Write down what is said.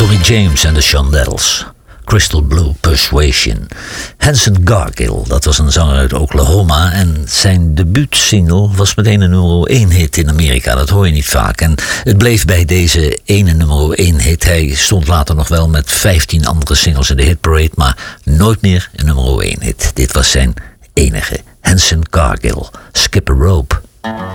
Tommy James en de Shondells. Crystal Blue Persuasion. Hanson Gargill, dat was een zanger uit Oklahoma. En zijn debuutsingle was meteen een nummer 1 hit in Amerika. Dat hoor je niet vaak. En het bleef bij deze ene nummer 1 hit. Hij stond later nog wel met 15 andere singles in de hitparade. Maar nooit meer een nummer 1 hit. Dit was zijn enige. Hanson Gargill, Skip a Rope.